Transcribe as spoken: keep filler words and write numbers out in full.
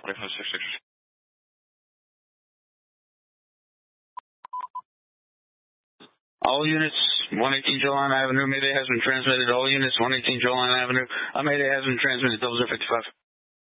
twenty-five six six. All units, one eighteen Joline Avenue, Mayday has been transmitted. All units, one eighteen Joline Avenue, uh, Mayday has been transmitted, double zero fifty-five.